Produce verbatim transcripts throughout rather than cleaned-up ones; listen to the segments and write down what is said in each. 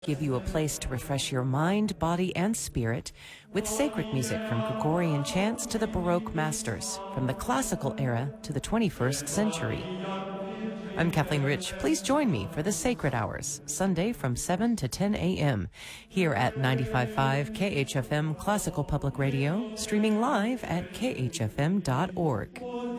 Give you a place to refresh your mind, body, and spirit with sacred music from Gregorian chants to the Baroque masters, from the classical era to the twenty-first century. I'm Kathleen Rich. Please join me for the Sacred Hours, Sunday from seven to ten a.m. here at ninety-five point five K H F M Classical Public Radio, streaming live at k h f m dot org.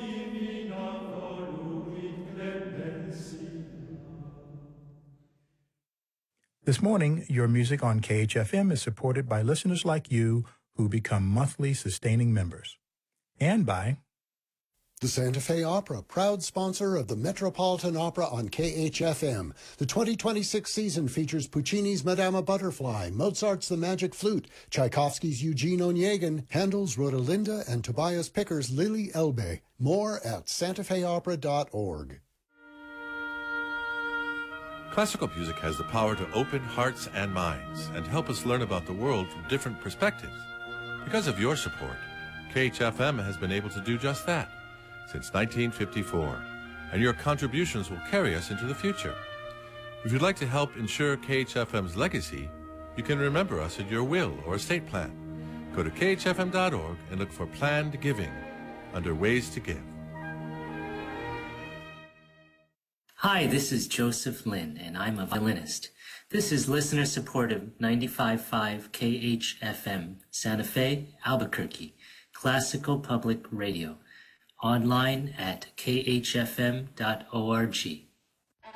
This morning, your music on K H F M is supported by listeners like you who become monthly sustaining members. And by the Santa Fe Opera, proud sponsor of the Metropolitan Opera on K H F M. The twenty twenty-six season features Puccini's Madama Butterfly, Mozart's The Magic Flute, Tchaikovsky's Eugene Onegin, Handel's Rodelinda, and Tobias Picker's Lily Elbe. More at santa fe opera dot org. Classical music has the power to open hearts and minds and help us learn about the world from different perspectives. Because of your support, K H F M has been able to do just that since nineteen fifty-four, and your contributions will carry us into the future. If you'd like to help ensure K H F M's legacy, you can remember us in your will or estate plan. Go to k h f m dot org and look for Planned Giving under Ways to Give. Hi, this is Joseph Lin, and I'm a violinist. This is listener-supported ninety-five point five K H F M, Santa Fe, Albuquerque, Classical Public Radio, online at k h f m dot org.